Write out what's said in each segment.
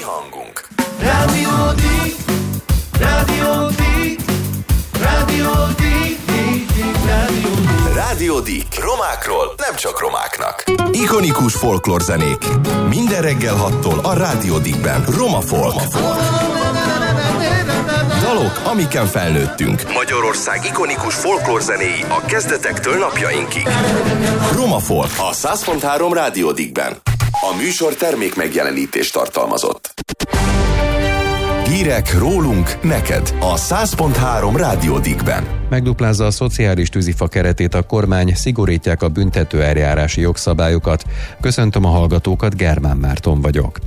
hangunk. Rádió D, Rádió D, Rádió D, Rádió D. Rádió D. Romákról, nem csak romáknak. Ikonikus folklórzenék. Minden reggel 6-tól a Rádió D-ben. Roma Folk. Dalok, amiken felnőttünk. Magyarország ikonikus folklórzenéi a kezdetektől napjainkig. Roma Folk a 100.3 Rádió D-ben. A műsor termék megjelenítést tartalmazott. Hírek rólunk, neked a 100.3 Rádió D-ben. Megduplázza a szociális tűzifa keretét a kormány, szigorítják a büntető eljárási jogszabályokat. Köszöntöm a hallgatókat, Germán Márton vagyok.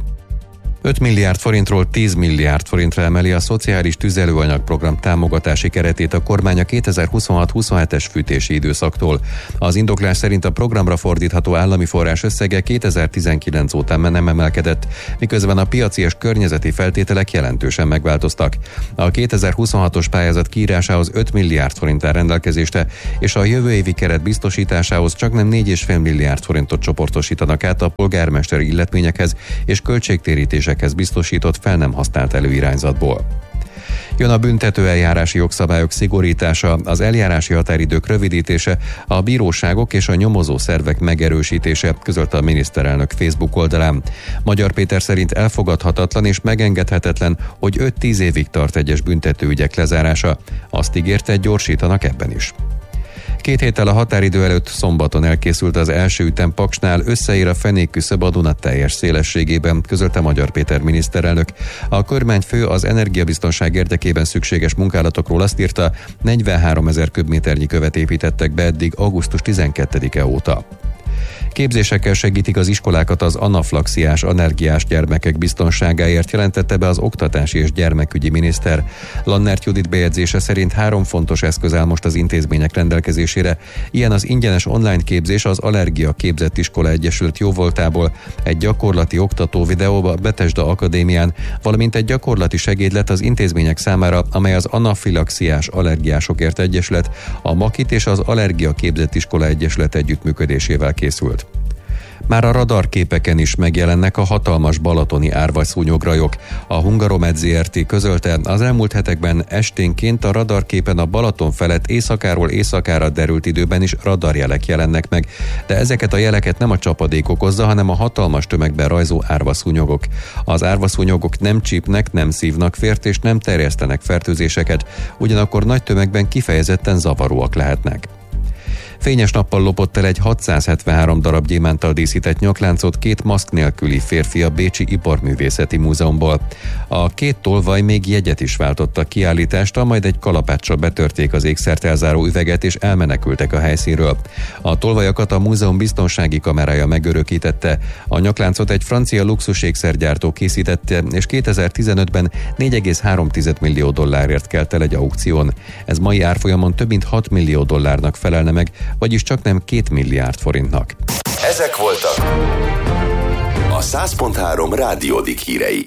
5 milliárd forintról 10 milliárd forintra emeli a szociális tüzelőanyagprogram támogatási keretét a kormány a 2026-27-es fűtési időszaktól. Az indoklás szerint a programra fordítható állami forrás összege 2019 óta nem emelkedett, miközben a piaci és környezeti feltételek jelentősen megváltoztak. A 2026-os pályázat kiírásához 5 milliárd forint áll rendelkezésre, és a jövő évi keret biztosításához csaknem 4,5 milliárd forintot csoportosítanak át a polgármesteri illetményekhez és költségtérítésekhez biztosított fel nem használt előirányzatból. Jön a büntető eljárási jogszabályok szigorítása, az eljárási határidők rövidítése, a bíróságok és a nyomozó szervek megerősítése, közölte a miniszterelnök Facebook oldalán. Magyar Péter szerint elfogadhatatlan és megengedhetetlen, hogy 5-10 évig tart egyes büntetőügyek lezárása. Azt ígérte, gyorsítanak ebben is. 2 héttel a határidő előtt szombaton elkészült az első ütem Paksnál, összeér a fenékküszöb a Duna teljes szélességében, közölte Magyar Péter miniszterelnök. A kormányfő az energiabiztonság érdekében szükséges munkálatokról azt írta, 43 000 köbméternyi követ építettek be eddig augusztus 12-e óta. Képzésekkel segítik az iskolákat az anaflaxiás, allergiás gyermekek biztonságáért, jelentette be az oktatási és gyermekügyi miniszter. Lannert Judit bejegyzése szerint 3 fontos eszköz áll most az intézmények rendelkezésére. Ilyen az ingyenes online képzés az Allergia Képzett Iskola Egyesület jóvoltából, egy gyakorlati oktató videó a Bethesda Akadémián, valamint egy gyakorlati segédlet az intézmények számára, amely az Anaflaxiás Allergiásokért Egyesület, a Makit és az Allergia Képzett Iskola Egyesület együttműködésével készült. Már a radarképeken is megjelennek a hatalmas balatoni árvaszúnyograjok. A Hungaromed Zrt. Közölte, az elmúlt hetekben esténként a radarképen a Balaton felett éjszakáról éjszakára derült időben is radarjelek jelennek meg, de ezeket a jeleket nem a csapadék okozza, hanem a hatalmas tömegben rajzó árvaszúnyogok. Az árvaszúnyogok nem csípnek, nem szívnak fért és nem terjesztenek fertőzéseket, ugyanakkor nagy tömegben kifejezetten zavaróak lehetnek. Fényes nappal lopott el egy 673 darab gyémánttal díszített nyakláncot 2 maszk nélküli férfi a Bécsi Iparművészeti Múzeumból. A 2 tolvaj még jegyet is váltott a kiállításra, majd egy kalapáccsal betörték az ékszert elzáró üveget és elmenekültek a helyszínről. A tolvajakat a múzeum biztonsági kamerája megörökítette. A nyakláncot egy francia luxusékszergyártó készítette, és 2015-ben 4,3 millió dollárért kelt el egy aukción. Ez mai árfolyamon több mint 6 millió dollárnak felelne meg, vagyis csaknem 2 milliárd forintnak. Ezek voltak a 100.3 Rádió D hírei.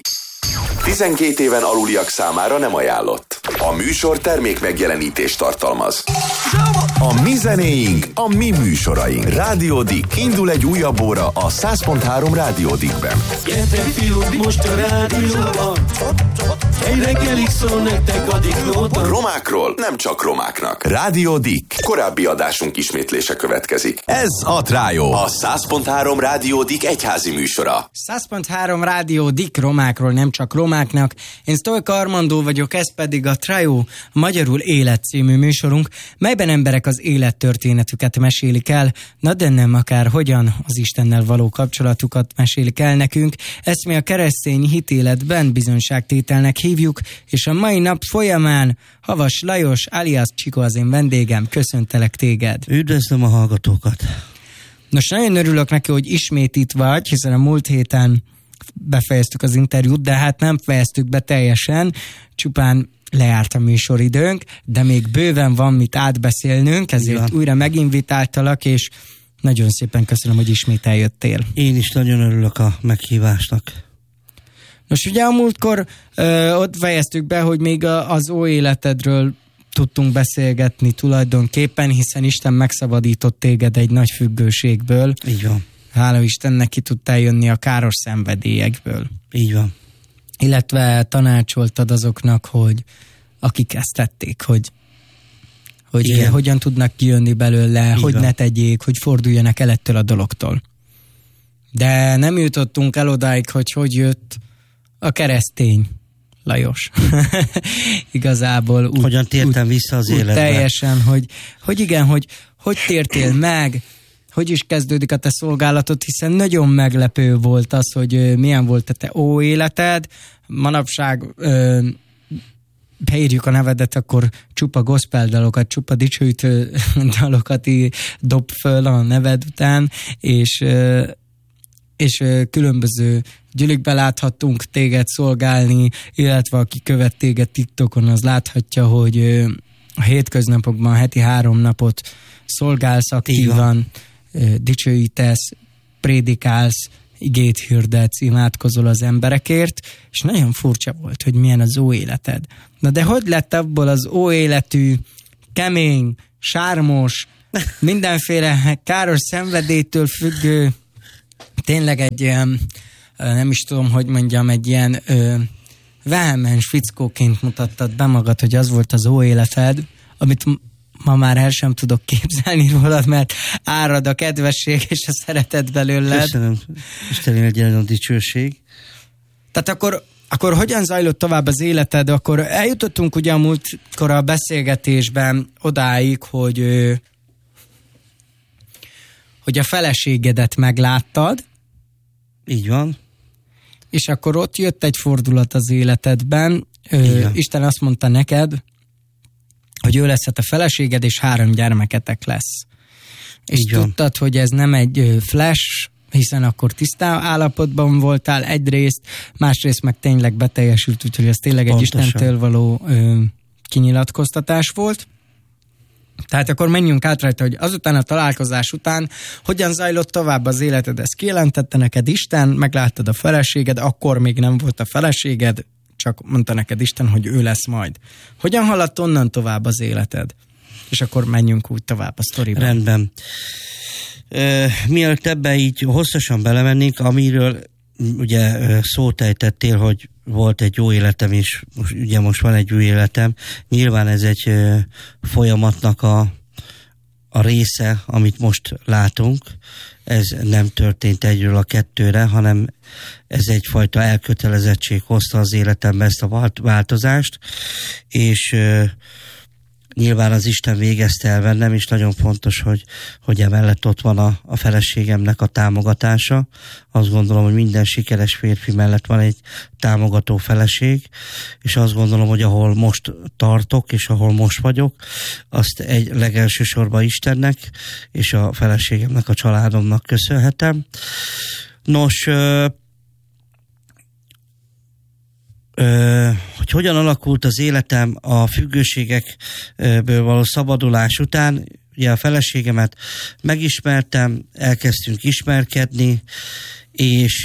12 éven aluliak számára nem ajánlott. A műsor termék megjelenítést tartalmaz. A mi zenéink, a mi műsoraink. Rádió D. Indul egy újabb óra a 100.3 Rádió D-ben. Gyertek fiúk, most a rádióban, egy reggelig szól nektek a diklóban. Romákról, nem csak romáknak. Rádió D. Korábbi adásunk ismétlése következik. Ez a Trájó, a 100.3 Rádió D egyházi műsora. 100.3 Rádió D romákról, nem csak romáknak. Én Sztojka Armandó vagyok, ez pedig a Trájó, magyarul Élet című műsorunk, melyben emberek az élettörténetüket mesélik el, na de nem akár hogyan, az Istennel való kapcsolatukat mesélik el nekünk. Ezt mi a keresztény hitéletben bizonyságtételnek hívjuk, és a mai nap folyamán Havas Lajos, alias Csikó az én vendégem. Köszöntelek téged. Üdvözlöm a hallgatókat. Nos, nagyon örülök neki, hogy ismét itt vagy, hiszen a múlt héten befejeztük az interjút, de hát nem fejeztük be teljesen, csupán lejárt a műsoridőnk, de még bőven van mit átbeszélnünk, ezért újra meginvitáltalak, és nagyon szépen köszönöm, hogy ismét eljöttél. Én is nagyon örülök a meghívásnak. Nos, ugye a múltkor ott fejeztük be, hogy még az ó életedről tudtunk beszélgetni tulajdonképpen, hiszen Isten megszabadított téged egy nagy függőségből. Így van. Hála Istennek ki tudtál jönni a káros szenvedélyekből. Így van. illetve tanácsoltad azoknak, hogy akik ezt tették, hogy hogyan tudnak kijönni belőle, hogy ne tegyék, hogy forduljanak el ettől a dologtól. De nem jutottunk el odáig, hogy jött a keresztény Lajos. Igazából úgy, hogyan tértem vissza az életbe. Teljesen, hogy igen, hogy tértél meg, hogy is kezdődik a te szolgálatod, hiszen nagyon meglepő volt az, hogy milyen volt a te életed. Manapság beírjuk a nevedet, akkor csupa gospel dalokat, csupa dicsőítő dalokat dob föl a neved után, és különböző gyülikbe láthattunk téged szolgálni, illetve aki követ téged TikTokon, az láthatja, hogy a hétköznapokban heti 3 napot szolgálsz aktívan, dicsőítesz, prédikálsz, igét hirdetsz, imádkozol az emberekért, és nagyon furcsa volt, hogy milyen az életed. Na de hogy lett abból az életű, kemény, sármos, mindenféle káros szenvedélytől függő, tényleg egy ilyen, nem is tudom, hogy mondjam, egy ilyen vehemens fickóként mutattad be magad, hogy az volt az életed, amit ma már el sem tudok képzelni rólad, mert árad a kedvesség és a szeretet belőled. Köszönöm. Isten legyen a dicsőség. Tehát akkor hogyan zajlott tovább az életed? Akkor eljutottunk ugye a múltkor a beszélgetésben odáig, hogy a feleségedet megláttad. Így van. És akkor ott jött egy fordulat az életedben. Isten azt mondta neked, hogy ő lesz a te feleséged, és 3 gyermeketek lesz. És tudtad, hogy ez nem egy flash, hiszen akkor tisztán állapotban voltál egyrészt, másrészt meg tényleg beteljesült, úgyhogy ez tényleg pontosan egy Istentől való kinyilatkoztatás volt. Tehát akkor menjünk át rajta, hogy azután a találkozás után hogyan zajlott tovább az életed, ezt kijelentette neked Isten, megláttad a feleséged, akkor még nem volt a feleséged, csak mondta neked Isten, hogy ő lesz majd. Hogyan haladt onnan tovább az életed? És akkor menjünk úgy tovább a sztoriba. Rendben. Mielőtt ebbe így hosszasan belemennénk, amiről ugye szót ejtettél, hogy volt egy jó életem, és ugye most van egy új életem. Nyilván ez egy folyamatnak a része, amit most látunk. Ez nem történt egyről a kettőre, hanem ez egyfajta elkötelezettség hozta az életembe ezt a változást, és nyilván az Isten végezte el bennem, és nagyon fontos, hogy emellett ott van a feleségemnek a támogatása. Azt gondolom, hogy minden sikeres férfi mellett van egy támogató feleség, és azt gondolom, hogy ahol most tartok, és ahol most vagyok, azt egy legelső sorban Istennek, és a feleségemnek, a családomnak köszönhetem. Nos, hogy hogyan alakult az életem a függőségekből való szabadulás után. Ugye a feleségemet megismertem, elkezdtünk ismerkedni, és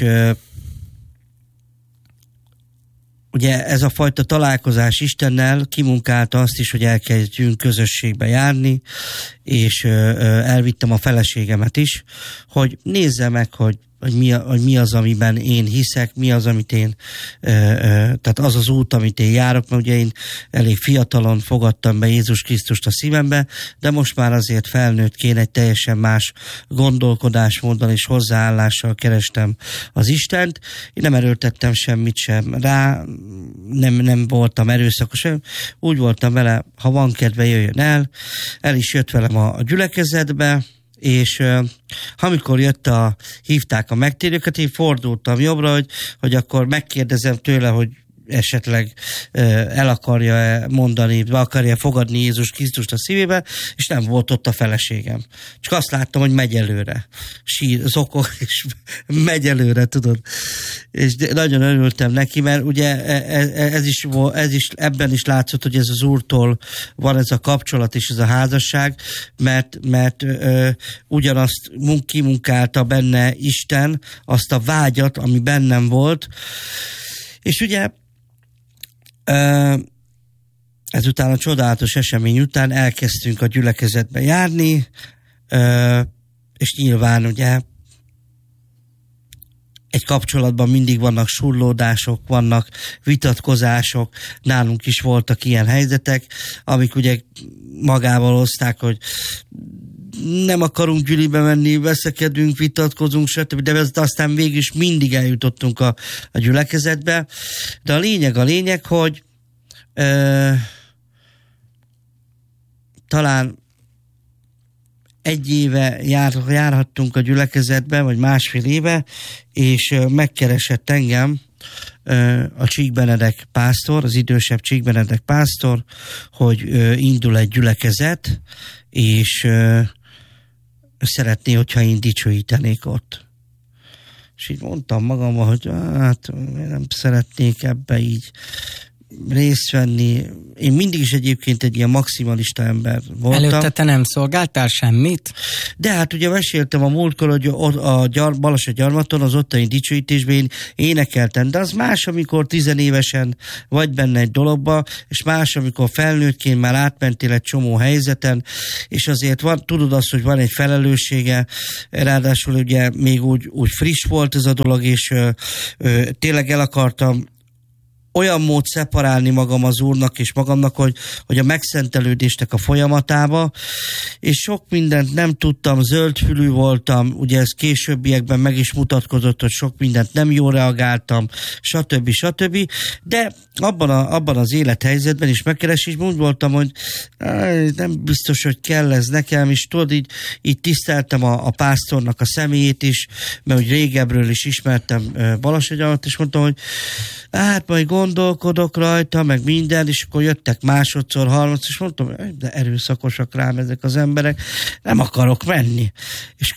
ugye ez a fajta találkozás Istennel kimunkálta azt is, hogy elkezdjünk közösségbe járni, és elvittem a feleségemet is, hogy nézze meg, hogy mi az, amiben én hiszek, mi az, amit én, tehát az az út, amit én járok, mert ugye én elég fiatalon fogadtam be Jézus Krisztust a szívembe, de most már azért felnőttként egy teljesen más gondolkodásmóddal és hozzáállással kerestem az Istent. Én nem erőltettem semmit sem rá, nem voltam erőszakos, úgy voltam vele, ha van kedve, jöjjön el is jött velem a gyülekezetbe, és amikor hívták a megtérőket, én fordultam jobbra, hogy akkor megkérdezem tőle, hogy esetleg el akarja mondani, be akarja fogadni Jézus Krisztust a szívébe, és nem volt ott a feleségem. Csak azt láttam, hogy megy előre. Zokog, és megy előre, tudod. És nagyon örültem neki, mert ugye ez is ebben is látszott, hogy ez az Úrtól van ez a kapcsolat és ez a házasság, mert ugyanazt kimunkálta benne Isten, azt a vágyat, ami bennem volt, és ugye ezután a csodálatos esemény után elkezdtünk a gyülekezetbe járni, és nyilván ugye egy kapcsolatban mindig vannak surlódások, vannak vitatkozások, nálunk is voltak ilyen helyzetek, amik ugye magával hozták, hogy nem akarunk gyűlibe menni, veszekedünk, vitatkozunk, stb. De aztán végül is mindig eljutottunk a gyülekezetbe. De a lényeg, hogy talán egy éve járhattunk a gyülekezetbe, vagy másfél éve, és megkeresett engem a Csík Benedek pásztor, az idősebb Csík Benedek pásztor, hogy indul egy gyülekezet, és szeretné, hogyha én dicsőítenék ott. És így mondtam magammal, hogy hát nem szeretnék ebbe így részt venni. Én mindig is egyébként egy ilyen maximalista ember voltam. Előtte te nem szolgáltál semmit? De hát ugye meséltem a múltkor, hogy a Balassagyarmaton, az ottani dicsőítésben én énekeltem, de az más, amikor 10 évesen vagy benne egy dologba, és más, amikor felnőttként már átmentél egy csomó helyzeten, és azért tudod azt, hogy van egy felelőssége, ráadásul ugye még úgy friss volt ez a dolog, és tényleg el akartam olyan mód szeparálni magam az Úrnak és magamnak, hogy a megszentelődésnek a folyamatába, és sok mindent nem tudtam, zöldfülű voltam, ugye ez későbbiekben meg is mutatkozott, hogy sok mindent nem jól reagáltam, stb. De abban az élethelyzetben is megkeresésben úgy voltam, hogy nem biztos, hogy kell ez nekem, és tudod, így tiszteltem a pásztornak a személyét is, mert úgy régebről is ismertem Balassagyarmat, és mondtam, hogy hát majd gondolkodok rajta, meg minden, és akkor jöttek másodszor, harmadszor, és mondtam, de erőszakosak rám ezek az emberek, nem akarok menni. És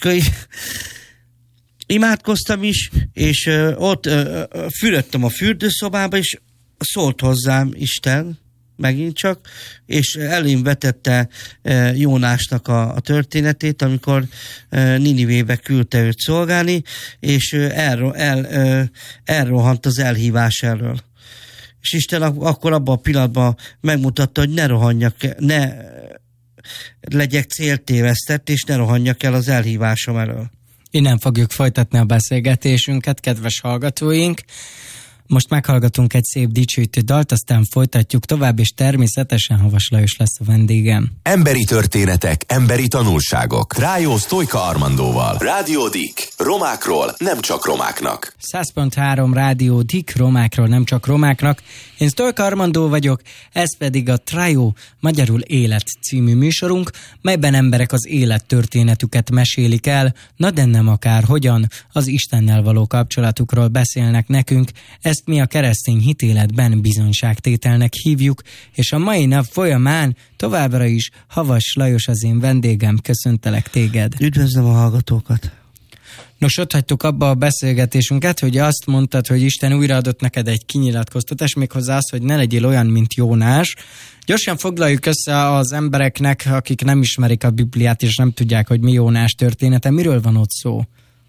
imádkoztam is, és ott fürödtem a fürdőszobába, és szólt hozzám Isten, megint csak, és elém vetette Jónásnak a történetét, amikor Ninivébe küldte őt szolgálni, és elrohant az elhívás elől. És Isten akkor abban a pillanatban megmutatta, hogy ne rohanjak, ne legyek céltévesztett, és ne rohanjak el az elhívásom elől. Innen fogjuk folytatni a beszélgetésünket, kedves hallgatóink. Most meghallgatunk egy szép dicsőítő dalt, aztán folytatjuk tovább, és természetesen Havas Lajos lesz a vendégem. Emberi történetek, emberi tanulságok. Rájó Sztojka Armandóval. Rádió Dick. Romákról, nem csak romáknak. 100.3 Rádió Dick, romákról, nem csak romáknak. Én Sztojka Armandó vagyok, ez pedig a Trájó, magyarul Élet című műsorunk, melyben emberek az élettörténetüket mesélik el, na de nem akárhogyan, az Istennel való kapcsolatukról beszélnek nekünk. Ezt mi a keresztény hitéletben bizonyságtételnek hívjuk, és a mai nap folyamán továbbra is Havas Lajos az én vendégem. Köszöntelek téged. Üdvözlöm a hallgatókat. Nos, ott hagytuk abba a beszélgetésünket, hogy azt mondtad, hogy Isten újraadott neked egy kinyilatkoztatást, méghozzá az, hogy ne legyél olyan, mint Jónás. Gyorsan foglaljuk össze az embereknek, akik nem ismerik a Bibliát, és nem tudják, hogy mi Jónás története. Miről van ott szó?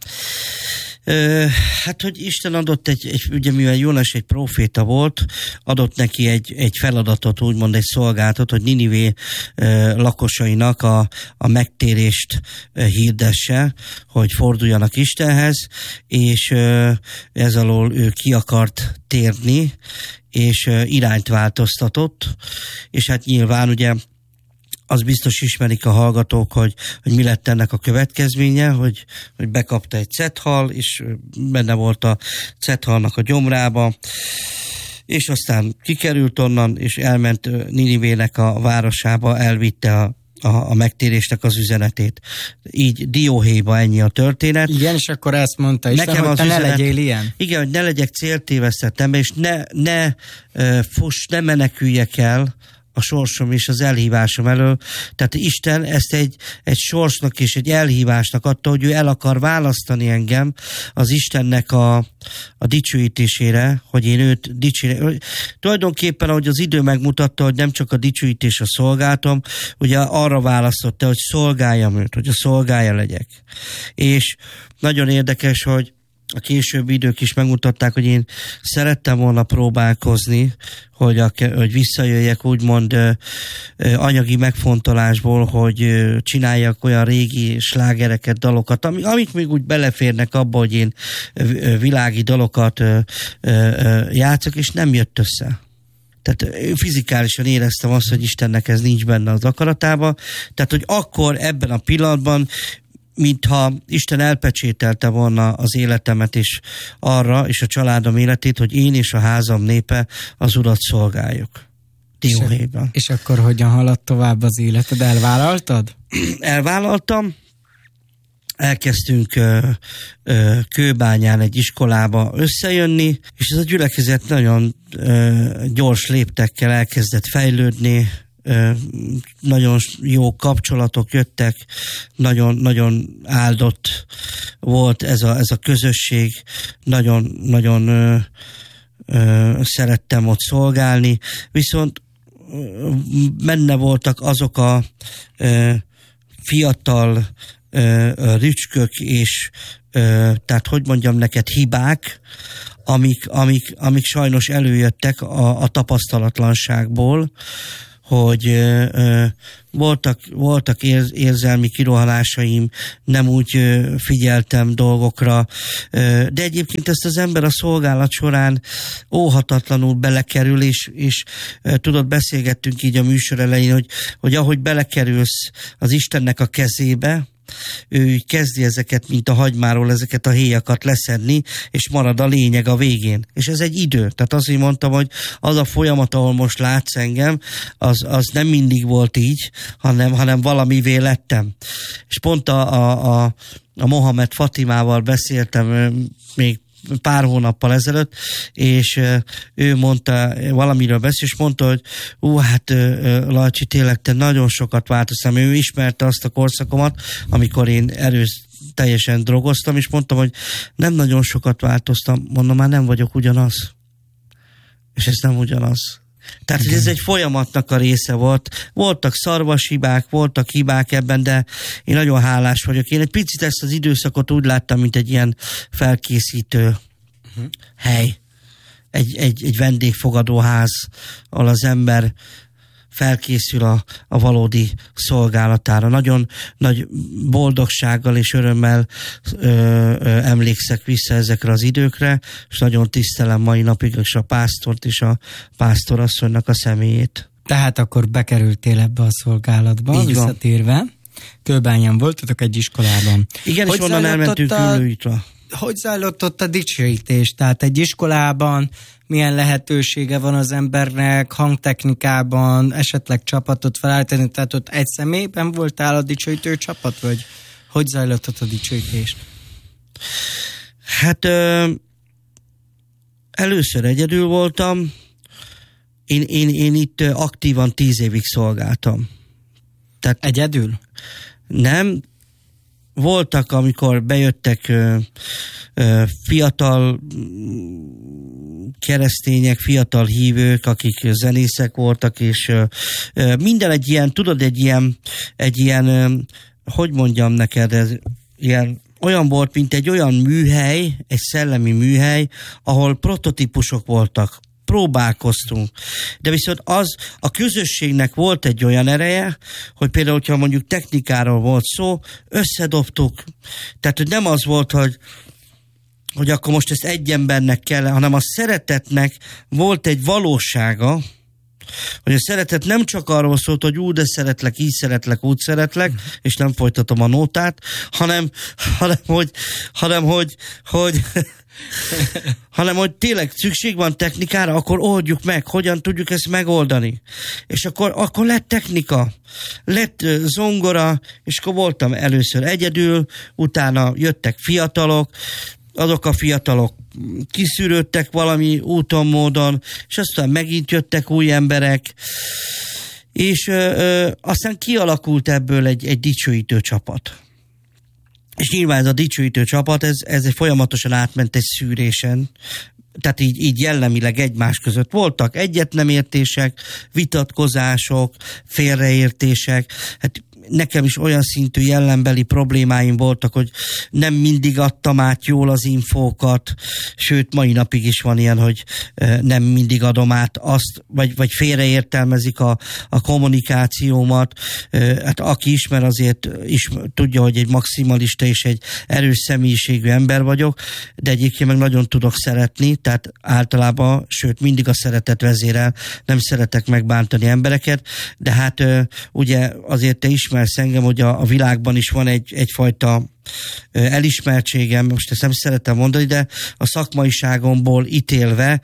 Hát, hogy Isten adott ugye mivel Jónás egy próféta volt, adott neki egy feladatot, úgymond egy szolgálatot, hogy Ninivé lakosainak a megtérést hirdesse, hogy forduljanak Istenhez, és ez alól ő ki akart térni, és irányt változtatott, és hát nyilván ugye az biztos ismerik a hallgatók, hogy mi lett ennek a következménye, hogy bekapta egy cethal, és benne volt a cethalnak a gyomrába, és aztán kikerült onnan, és elment Ninivének a városába, elvitte a megtérésnek az üzenetét. Így dióhéjba ennyi a történet. Igen, és akkor ezt mondta Isten, nekem hogy te ne legyél ilyen. Igen, hogy ne legyek céltévesztett ember, és ne meneküljek el a sorsom és az elhívásom elől. Tehát Isten ezt egy sorsnak és egy elhívásnak adta, hogy ő el akar választani engem az Istennek a dicsőítésére, hogy én őt dicsérem. Tulajdonképpen, ahogy az idő megmutatta, hogy nem csak a dicsőítés a szolgálatom, ugye arra választotta, hogy szolgáljam őt, hogy a szolgája legyek. És nagyon érdekes, hogy a későbbi idők is megmutatták, hogy én szerettem volna próbálkozni, hogy visszajöjjek úgymond anyagi megfontolásból, hogy csináljak olyan régi slágereket, dalokat, amik még úgy beleférnek abba, hogy én világi dalokat játszok, és nem jött össze. Tehát fizikálisan éreztem azt, hogy Istennek ez nincs benne az akaratába. Tehát, hogy akkor ebben a pillanatban, mintha Isten elpecsételte volna az életemet is arra, és a családom életét, hogy én és a házam népe az Urat szolgáljuk. Dióhéjban. És akkor hogyan haladt tovább az életed? Elvállaltad? Elvállaltam. Elkezdtünk Kőbányán egy iskolába összejönni, és ez a gyülekezet nagyon gyors léptekkel elkezdett fejlődni, nagyon jó kapcsolatok jöttek, nagyon áldott volt ez a közösség, nagyon szerettem ott szolgálni, viszont benne voltak azok a fiatal rücskök és tehát hogy mondjam neked, hibák, amik sajnos előjöttek a tapasztalatlanságból, hogy voltak érzelmi kirohanásaim, nem úgy figyeltem dolgokra, de egyébként ezt az ember a szolgálat során óhatatlanul belekerül, és tudod, beszélgettünk így a műsor elején, hogy ahogy belekerülsz az Istennek a kezébe, ő kezdi ezeket, mint a hagymáról ezeket a héjakat leszedni, és marad a lényeg a végén. És ez egy idő. Tehát azért mondtam, hogy az a folyamat, ahol most látsz engem, az nem mindig volt így, hanem valamivé lettem. És pont a Mohamed Fatimával beszéltem még pár hónappal ezelőtt, és ő mondta, valamiről beszél, és mondta, hogy Lajcsi, tényleg te nagyon sokat változtam. Ő ismerte azt a korszakomat, amikor én teljesen drogoztam, és mondtam, hogy nem nagyon sokat változtam, mondom, már nem vagyok ugyanaz. És ez nem ugyanaz. Tehát ez egy folyamatnak a része volt. Voltak szarvas hibák, voltak hibák ebben, de én nagyon hálás vagyok. Én egy picit ezt az időszakot úgy láttam, mint egy ilyen felkészítő hely. Egy vendégfogadóház, ahol az ember felkészül a valódi szolgálatára. Nagyon nagy boldogsággal és örömmel emlékszek vissza ezekre az időkre, és nagyon tisztelem mai napig is a pásztort és a pásztorasszonynak a személyét. Tehát akkor bekerültél ebbe a szolgálatba, visszatérve. Kőbányán voltatok egy iskolában. Igen, és onnan elmentünk Üllőitra. Hogy zajlott ott a dicsőítés? Tehát egy iskolában milyen lehetősége van az embernek hangtechnikában, esetleg csapatot felállítani? Tehát ott egy személyben voltál a dicsőítő csapat, vagy hogy zajlott ott a dicsőítés? Hát először egyedül voltam. Én itt aktívan 10 évig szolgáltam. Tehát egyedül? Nem. Voltak, amikor bejöttek fiatal keresztények, fiatal hívők, akik zenészek voltak, és minden egy ilyen, tudod, egy ilyen, hogy mondjam neked, ez ilyen, olyan volt, mint egy olyan műhely, egy szellemi műhely, ahol prototípusok voltak. Próbálkoztunk. De viszont a közösségnek volt egy olyan ereje, hogy például, hogyha mondjuk technikáról volt szó, összedobtuk. Tehát, hogy nem az volt, hogy akkor most ezt egy embernek kell, hanem a szeretetnek volt egy valósága, hogy a szeretet nem csak arról szólt, hogy de szeretlek, így szeretlek, úgy szeretlek, és nem folytatom a nótát, hanem hogy tényleg szükség van technikára, akkor oldjuk meg, hogyan tudjuk ezt megoldani. És akkor lett technika, lett zongora, és akkor voltam először egyedül, utána jöttek fiatalok, azok a fiatalok kiszűrődtek valami úton, módon, és aztán megint jöttek új emberek, és aztán kialakult ebből egy dicsőítő csapat. És nyilván ez a dicsőítő csapat, ez folyamatosan átment egy szűrésen, tehát így jellemileg egymás között voltak egyetnemértések, vitatkozások, félreértések. Hát nekem is olyan szintű jellembeli problémáim voltak, hogy nem mindig adtam át jól az infókat, sőt, mai napig is van ilyen, hogy nem mindig adom át azt, vagy félreértelmezik a kommunikációmat. Hát aki ismer, azért is tudja, hogy egy maximalista és egy erős személyiségű ember vagyok, de egyébként meg nagyon tudok szeretni, tehát általában, sőt, mindig a szeretet vezérel, nem szeretek megbántani embereket, de hát ugye azért te ismersz engem, hogy a világban is van egyfajta elismertségem, most ezt nem szeretem mondani, de a szakmaiságomból ítélve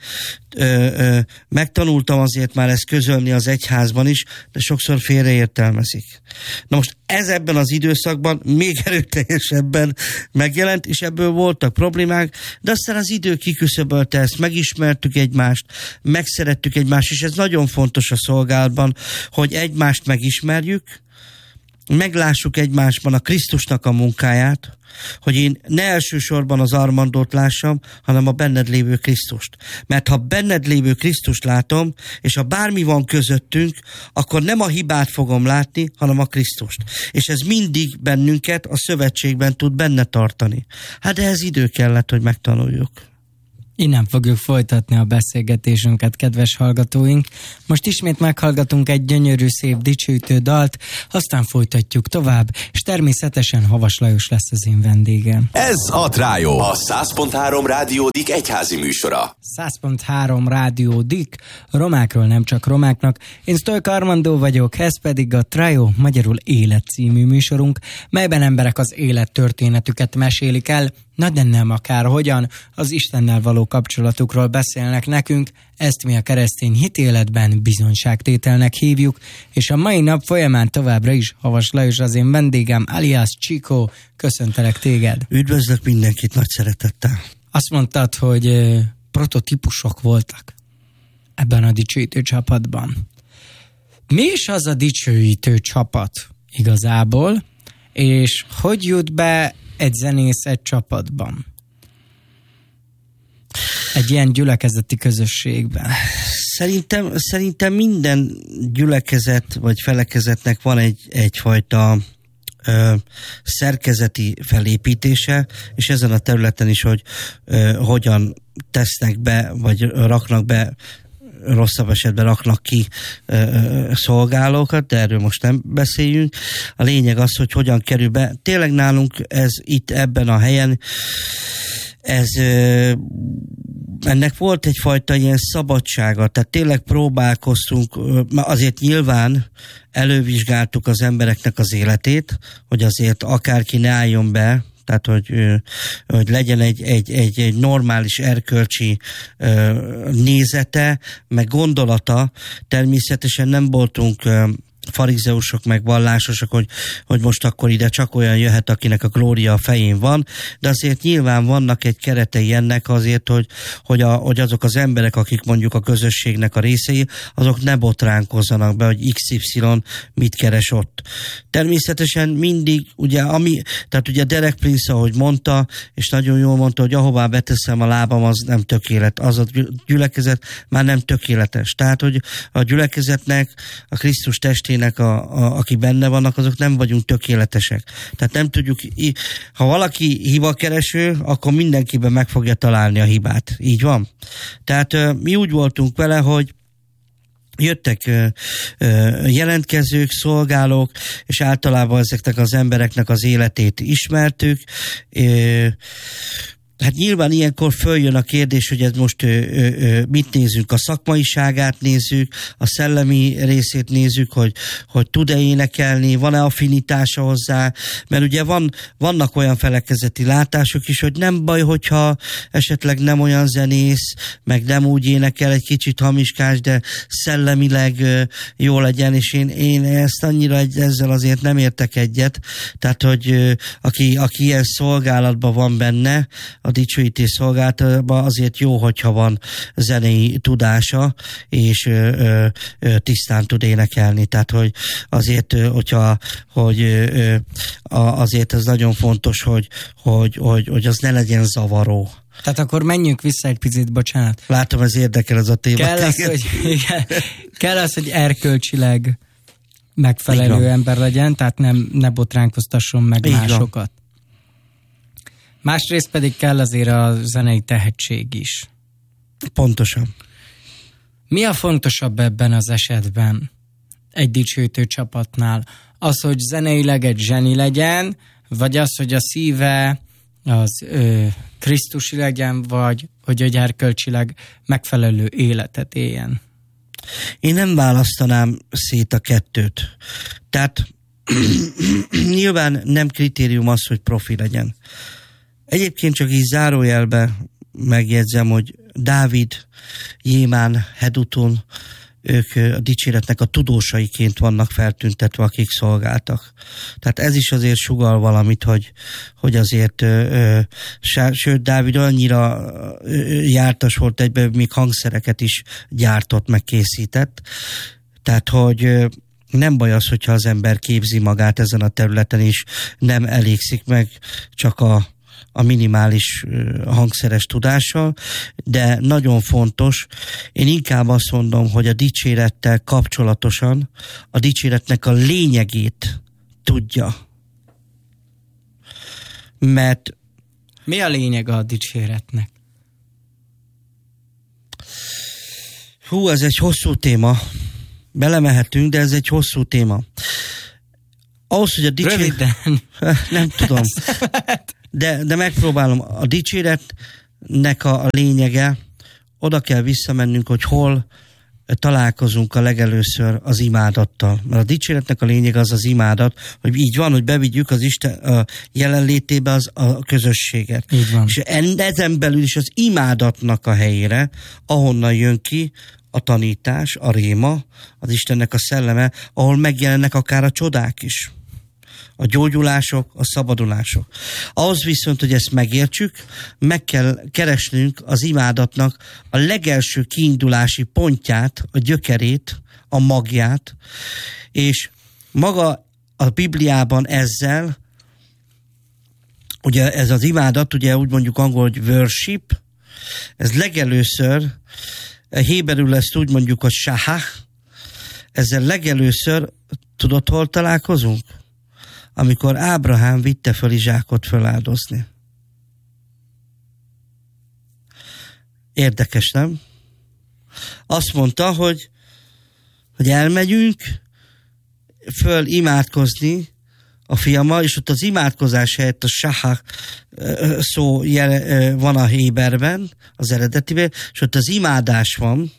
megtanultam azért már ezt közölni az egyházban is, de sokszor félreértelmezik. Na most ez ebben az időszakban még erőteljesebben megjelent, és ebből voltak problémák, de aztán az idő kiküszöbölte ezt, megismertük egymást, megszerettük egymást, és ez nagyon fontos a szolgálatban, hogy egymást megismerjük, meglássuk egymásban a Krisztusnak a munkáját, hogy én ne elsősorban az Armandót lássam, hanem a benned lévő Krisztust. Mert ha benned lévő Krisztust látom, és ha bármi van közöttünk, akkor nem a hibát fogom látni, hanem a Krisztust. És ez mindig bennünket a szövetségben tud benne tartani. Hát de ez idő kellett, hogy megtanuljuk. Innen fogjuk folytatni a beszélgetésünket, kedves hallgatóink. Most ismét meghallgatunk egy gyönyörű, szép, dicsőítő dalt, aztán folytatjuk tovább, és természetesen Havas Lajos lesz az én vendégem. Ez a Trájó, a 100.3 Rádió Dik egyházi műsora. 100.3 Rádió Dik, romákról nem csak romáknak. Én Sztojka Armandó vagyok, ez pedig a Trájó, magyarul Élet című műsorunk, melyben emberek az élettörténetüket mesélik el, na de nem akárhogyan, az Istennel való kapcsolatukról beszélnek nekünk, ezt mi a keresztény hitéletben bizonyságtételnek hívjuk, és a mai nap folyamán továbbra is Havas Lajos az én vendégem, alias Csikó, köszöntelek téged. Üdvözlök mindenkit nagy szeretettel. Azt mondtad, hogy prototípusok voltak ebben a dicsőítő csapatban. Mi is az a dicsőítő csapat igazából, és hogy jut be egy zenész egy csapatban? Egy ilyen gyülekezeti közösségben. Szerintem minden gyülekezet vagy felekezetnek van egyfajta szerkezeti felépítése, és ezen a területen is, hogy hogyan tesznek be, vagy raknak be, rosszabb esetben raknak ki szolgálókat, de erről most nem beszéljünk. A lényeg az, hogy hogyan kerül be. Tényleg nálunk ez itt ebben a helyen, ennek volt egyfajta ilyen szabadsága, tehát tényleg próbálkoztunk, azért nyilván elővizsgáltuk az embereknek az életét, hogy azért akárki ne álljon be, tehát hogy legyen egy normális erkölcsi nézete, meg gondolata. Természetesen nem voltunk farizeusok meg vallásosok, hogy most akkor ide csak olyan jöhet, akinek a glória a fején van, de azért nyilván vannak egy keretei ennek azért, hogy azok az emberek, akik mondjuk a közösségnek a részei, azok ne botránkozzanak be, hogy XY mit keres ott. Természetesen mindig, tehát ugye Derek Prince, ahogy mondta, és nagyon jól mondta, hogy ahová beteszem a lábam, az nem tökélet, az a gyülekezet már nem tökéletes. Tehát, hogy a gyülekezetnek, a Krisztus testének, aki benne vannak, azok nem vagyunk tökéletesek. Tehát nem tudjuk, ha valaki hibakereső, akkor mindenkiben meg fogja találni a hibát. Így van? Tehát mi úgy voltunk vele, hogy jöttek jelentkezők, szolgálók, és általában ezeknek az embereknek az életét ismertük. Hát nyilván ilyenkor följön a kérdés, hogy ez most mit nézzük, a szakmaiságát nézzük, a szellemi részét nézzük, hogy tud-e énekelni, van-e affinitása hozzá, mert ugye vannak olyan felekezeti látások is, hogy nem baj, hogyha esetleg nem olyan zenész, meg nem úgy énekel, egy kicsit hamiskás, de szellemileg jó legyen, és én ezt annyira ezzel azért nem értek egyet, tehát hogy aki ilyen szolgálatban van benne, a dicsőítés szolgálatban, azért jó, hogyha van zenei tudása, és tisztán tud énekelni. Tehát, hogy azért, azért ez nagyon fontos, hogy az ne legyen zavaró. Tehát akkor menjünk vissza egy picit, bocsánat. Látom, ez érdekel ez a téma. Kell az, hogy erkölcsileg megfelelő ember legyen, tehát ne botránkoztasson meg Így másokat. van. Másrészt pedig kell azért a zenei tehetség is. Pontosan. Mi a fontosabb ebben az esetben egy dicsőítő csapatnál? Az, hogy zeneileg egy zseni legyen, vagy az, hogy a szíve az krisztusi legyen, vagy hogy erkölcsileg megfelelő életet éljen? Én nem választanám szét a kettőt. Tehát nyilván nem kritérium az, hogy profi legyen. Egyébként csak így zárójelbe megjegyzem, hogy Dávid, Jémán, Hedutun, ők a dicséretnek a tudósaiként vannak feltüntetve, akik szolgáltak. Tehát ez is azért sugall valamit, hogy azért, sőt, Dávid annyira jártas volt egyben, még hangszereket is gyártott, meg készített. Tehát, hogy nem baj az, hogyha az ember képzi magát ezen a területen is, nem elégszik meg csak a minimális hangszeres tudással, de nagyon fontos. Én inkább azt mondom, hogy a dicsérettel kapcsolatosan a dicséretnek a lényegét tudja. Mert mi a lényeg a dicséretnek? Ez egy hosszú téma. Belemehetünk, de ez egy hosszú téma. Ahhoz, hogy a Röviden. Nem tudom. De megpróbálom. A dicséretnek a lényege, oda kell visszamennünk, hogy hol találkozunk a legelőször az imádattal. Mert a dicséretnek a lényege az imádat, hogy így van, hogy bevigyük az Isten jelenlétébe a közösséget. Így van. És ezen belül is az imádatnak a helyére, ahonnan jön ki a tanítás, a réma, az Istennek a szelleme, ahol megjelennek akár a csodák is. A gyógyulások, a szabadulások. Ahhoz viszont, hogy ezt megértsük, meg kell keresnünk az imádatnak a legelső kiindulási pontját, a gyökerét, a magját, és maga a Bibliában ezzel, ugye ez az imádat, ugye úgy mondjuk angol, hogy worship, ez legelőször, héberül ezt úgy mondjuk, hogy shahah, ezzel legelőször, tudod, hol találkozunk? Amikor Ábrahám vitte föl Izsákot föláldozni. Érdekes, nem? Azt mondta, hogy elmegyünk föl imádkozni a fiammal, és ott az imádkozás helyett a shahah szó van a héberben, az eredetiben, és ott az imádás van,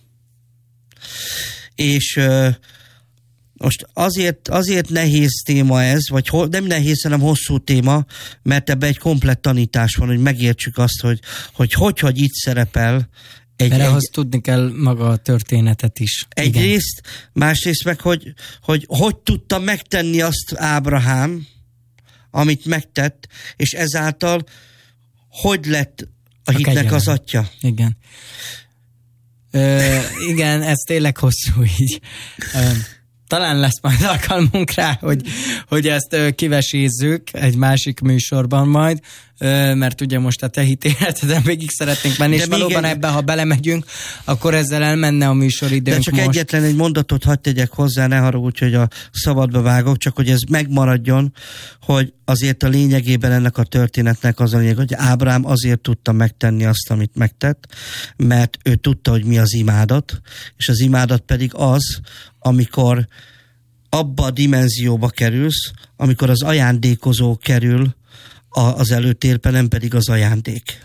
és most azért nehéz téma ez, vagy nem nehéz, hanem hosszú téma, mert ebben egy komplett tanítás van, hogy megértsük azt, hogy itt szerepel. Mert ahhoz tudni kell maga a történetet is. Egyrészt, másrészt meg, hogy tudta megtenni azt Ábrahám, amit megtett, és ezáltal hogy lett a hitnek kegyelem. Az atya. Igen. Igen, ez tényleg hosszú így. Talán lesz majd alkalmunk rá, hogy ezt kivesézzük egy másik műsorban majd, mert ugye most a te hitéleteden végig szeretnénk menni, és valóban ebben, ha belemegyünk, akkor ezzel elmenne a műsoridőnk. De csak most. Egyetlen egy mondatot hadd tegyek hozzá, ne haragudj, hogy a szabadba vágok, csak hogy ez megmaradjon, hogy azért a lényegében ennek a történetnek az a lényeg, hogy Ábrahám azért tudta megtenni azt, amit megtett, mert ő tudta, hogy mi az imádat, és az imádat pedig az, amikor abba a dimenzióba kerülsz, amikor az ajándékozó kerül az előtérbe, nem pedig az ajándék.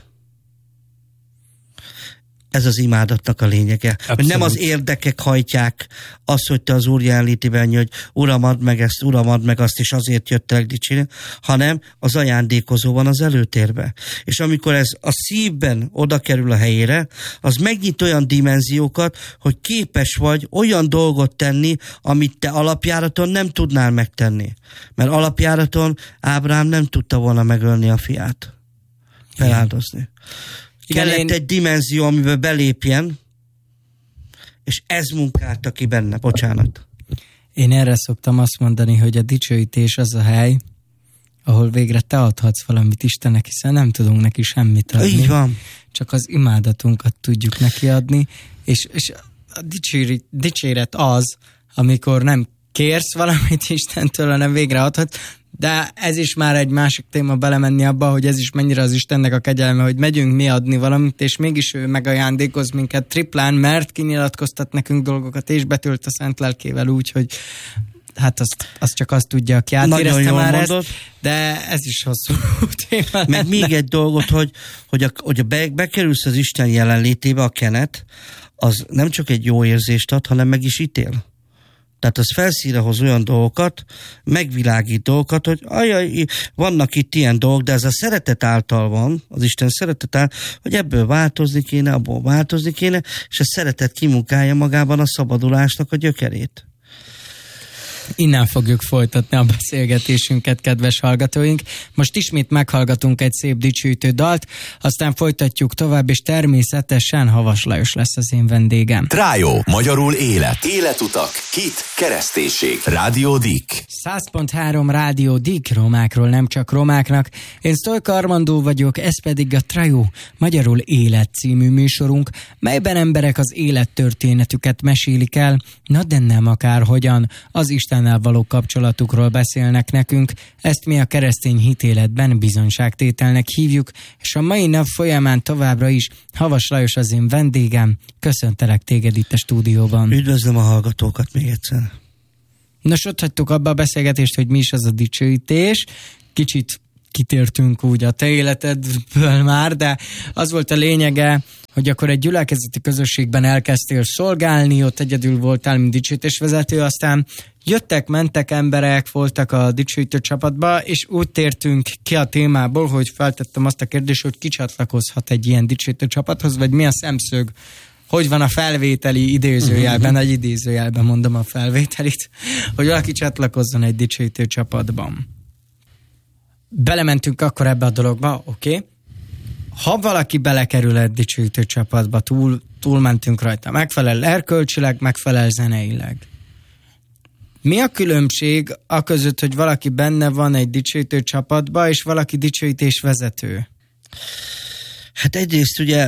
Ez az imádatnak a lényege. Nem az érdekek hajtják azt, hogy te az Úr jelenlétében jöjj, hogy Uram, add meg ezt, Uram, add meg azt, és azért jöttek dicsérni, hanem az ajándékozó van az előtérbe. És amikor ez a szívben oda kerül a helyére, az megnyit olyan dimenziókat, hogy képes vagy olyan dolgot tenni, amit te alapjáraton nem tudnál megtenni. Mert alapjáraton Ábrahám nem tudta volna megölni a fiát. Feláldozni. Kellett egy dimenzió, amiben belépjen, és ez munkálta ki benne. Bocsánat. Én erre szoktam azt mondani, hogy a dicsőítés az a hely, ahol végre te adhatsz valamit Istennek, hiszen nem tudunk neki semmit adni. Így van. Csak az imádatunkat tudjuk neki adni, és a dicséret az, amikor nem kérsz valamit Istentől, hanem végre adhat. De ez is már egy másik téma, belemenni abba, hogy ez is mennyire az Istennek a kegyelme, hogy megyünk mi adni valamit, és mégis ő megajándékoz minket triplán, mert kinyilatkoztat nekünk dolgokat, és betölt a szent lelkével úgy, hogy hát azt csak azt tudja, aki átérezte már ezt, de ez is hosszú téma. Meg még egy dolgot, hogy bekerülsz az Isten jelenlétébe, a kenet, az nem csak egy jó érzést ad, hanem meg is ítél. Tehát az felszínre hoz olyan dolgokat, megvilágít dolgokat, hogy vannak itt ilyen dolgok, de ez a szeretet által van, az Isten szeretet által, hogy ebből változni kéne, abból változni kéne, és a szeretet kimunkálja magában a szabadulásnak a gyökerét. Innen fogjuk folytatni a beszélgetésünket, kedves hallgatóink. Most ismét meghallgatunk egy szép dicsőítő dalt, aztán folytatjuk tovább, és természetesen Havas Lajos lesz az én vendégem. Trájó, magyarul élet. Életutak, kit, kereszténység. Rádió Dick. 100.3 Rádió Dick, romákról nem csak romáknak. Én Sztojka Armandó vagyok, ez pedig a Trájó, magyarul élet című műsorunk, melyben emberek az élettörténetüket mesélik el, de nem akárhogyan, az Istennel való kapcsolatukról beszélnek nekünk, ezt mi a keresztény hitéletben bizonyságtételnek hívjuk, és a mai nap folyamán továbbra is Havas Lajos az én vendégem. Köszöntelek téged itt a stúdióban. Üdvözlöm a hallgatókat még egyszer. Nos, ott hagytuk abba a beszélgetést, hogy mi is az a dicsőítés. Kicsit kitértünk úgy a te életedből már, de az volt a lényege, hogy akkor egy gyülekezeti közösségben elkezdtél szolgálni, ott egyedül voltál, mint dicsőítésvezető, aztán jöttek-mentek emberek, voltak a dicsőítő csapatba, és úgy tértünk ki a témából, hogy feltettem azt a kérdést, hogy ki csatlakozhat egy ilyen dicsőítő csapathoz, vagy mi a szemszög, hogy van a felvételi idézőjelben, egy idézőjelben mondom a felvételit, hogy valaki csatlakozzon egy dicsőítő csapatban. Belementünk akkor ebbe a dologba, oké. Ha valaki belekerül egy dicsőítő csapatba, túlmentünk rajta, megfelel erkölcsileg, megfelel zeneileg. Mi a különbség aközött, hogy valaki benne van egy dicsőítő csapatba, és valaki dicsőítésvezető? Hát egyrészt ugye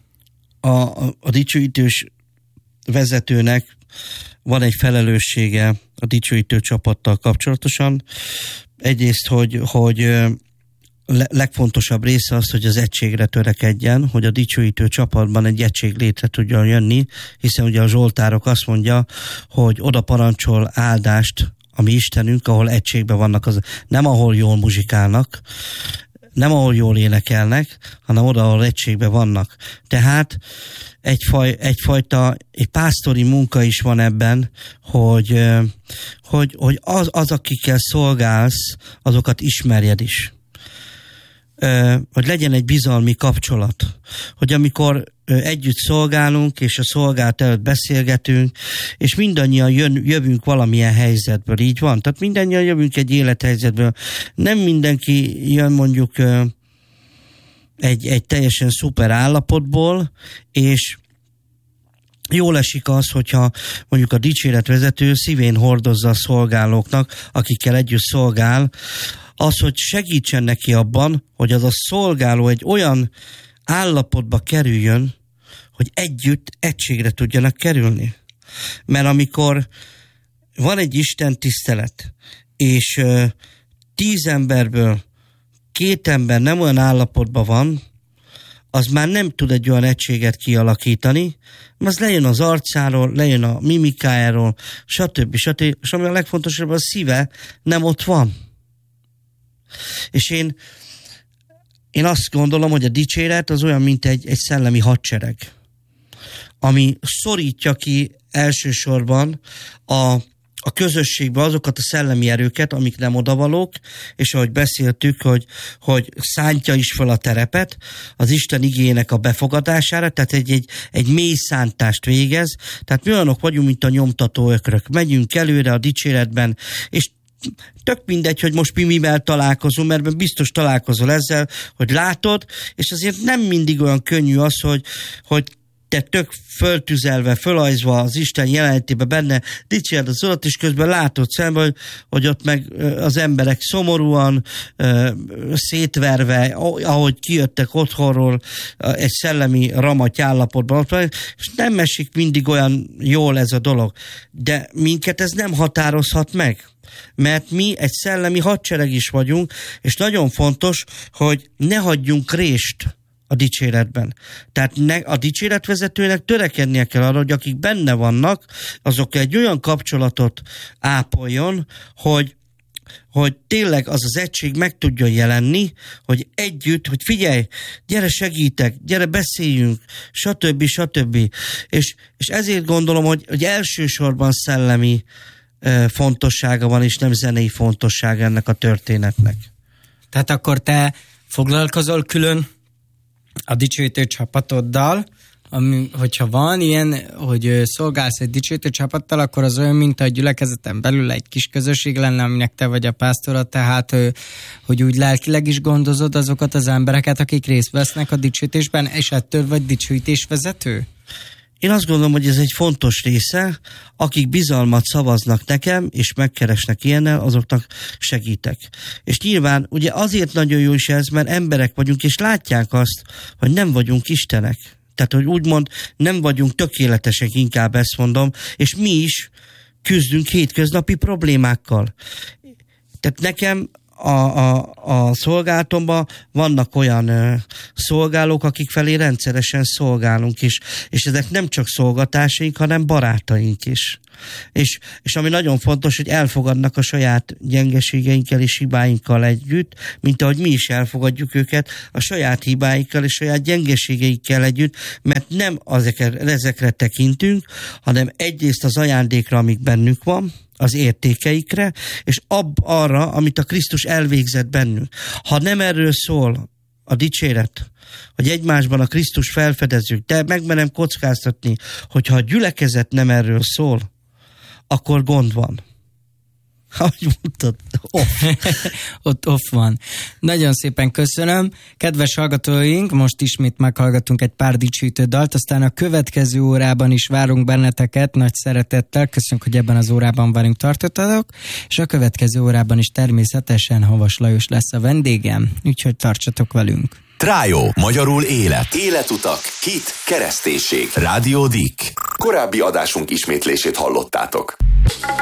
a dicsőítős vezetőnek van egy felelőssége a dicsőítő csapattal kapcsolatosan. Egyrészt, hogy legfontosabb része az, hogy az egységre törekedjen, hogy a dicsőítő csapatban egy egység létre tudjon jönni, hiszen ugye a Zsoltárok azt mondja, hogy oda parancsol áldást a mi Istenünk, ahol egységben vannak, nem ahol jól muzsikálnak, nem ahol jól énekelnek, hanem oda, ahol egységben vannak. Tehát egyfajta pásztori munka is van ebben, hogy akikkel szolgálsz, azokat ismerjed is. Hogy legyen egy bizalmi kapcsolat. Hogy amikor együtt szolgálunk, és a szolgálat előtt beszélgetünk, és mindannyian jövünk valamilyen helyzetből, így van. Tehát mindannyian jövünk egy élethelyzetből. Nem mindenki jön mondjuk egy teljesen szuper állapotból, és jól esik az, hogyha mondjuk a dicséretvezető szívén hordozza a szolgálóknak, akikkel együtt szolgál, az, hogy segítsen neki abban, hogy az a szolgáló egy olyan állapotba kerüljön, hogy együtt egységre tudjanak kerülni. Mert amikor van egy Isten tisztelet, és 10 emberből 2 ember nem olyan állapotban van, az már nem tud egy olyan egységet kialakítani, az lejön az arcáról, lejön a mimikájáról, stb. És ami a legfontosabb, a szíve nem ott van. És én azt gondolom, hogy a dicséret az olyan, mint egy szellemi hadsereg, ami szorítja ki elsősorban a közösségbe azokat a szellemi erőket, amik nem odavalók, és ahogy beszéltük, hogy szántja is fel a terepet az Isten igének a befogadására, tehát egy mély szántást végez. Tehát mi olyanok vagyunk, mint a nyomtató ökrök. Megyünk előre a dicséretben, és tök mindegy, hogy most mi mivel találkozunk, mert biztos találkozol ezzel, hogy látod, és azért nem mindig olyan könnyű az, hogy te tök föltüzelve, fölajzva az Isten jelenlétében benne, dicsérd az Urat, és közben látod szemben, hogy ott meg az emberek szomorúan, szétverve, ahogy kijöttek otthonról egy szellemi ramaty állapotban, és nem esik mindig olyan jól ez a dolog. De minket ez nem határozhat meg, mert mi egy szellemi hadsereg is vagyunk, és nagyon fontos, hogy ne hagyjunk rést a dicséretben. Tehát a dicséretvezetőnek törekednie kell arra, hogy akik benne vannak, azok egy olyan kapcsolatot ápoljon, hogy tényleg az az egység meg tudjon jelenni, hogy együtt, hogy figyelj, gyere segítek, gyere beszéljünk, stb. És ezért gondolom, hogy elsősorban szellemi fontossága van, és nem zenei fontossága ennek a történetnek. Tehát akkor te foglalkozol külön a dicsőítő csapatoddal, hogyha van ilyen, hogy szolgálsz egy dicsőítő csapattal, akkor az olyan, mint a gyülekezeten belül egy kis közösség lenne, aminek te vagy a pásztora, tehát hogy úgy lelkileg is gondozod azokat az embereket, akik részt vesznek a dicsőítésben, és ettől vagy dicsőítésvezető? Én azt gondolom, hogy ez egy fontos része, akik bizalmat szavaznak nekem, és megkeresnek ilyennel, azoknak segítek. És nyilván ugye azért nagyon jó is ez, mert emberek vagyunk, és látják azt, hogy nem vagyunk istenek. Tehát, hogy úgymond nem vagyunk tökéletesek, inkább ezt mondom, és mi is küzdünk hétköznapi problémákkal. Tehát nekem a szolgálatomban vannak olyan szolgálók, akik felé rendszeresen szolgálunk is, és ezek nem csak szolgatásaink, hanem barátaink is. És ami nagyon fontos, hogy elfogadnak a saját gyengeségeinkkel és hibáinkkal együtt, mint ahogy mi is elfogadjuk őket a saját hibáikkal és saját gyengeségeikkel együtt, mert nem ezekre tekintünk, hanem egyrészt az ajándékra, amik bennük van, az értékeikre, és arra, amit a Krisztus elvégzett bennünk. Ha nem erről szól a dicséret, hogy egymásban a Krisztus felfedezzük, de megmerem kockáztatni, hogyha a gyülekezet nem erről szól, akkor gond van. Ahogy mondtad, off. Ott off van. Nagyon szépen köszönöm. Kedves hallgatóink, most ismét meghallgatunk egy pár dicsőítő dalt, aztán a következő órában is várunk benneteket nagy szeretettel. Köszönjük, hogy ebben az órában velünk tartottatok, és a következő órában is természetesen Havas Lajos lesz a vendégem, úgyhogy tartsatok velünk. Trájó, magyarul élet. Életutak, hit, kereszténység. Rádió Dick. Korábbi adásunk ismétlését hallottátok.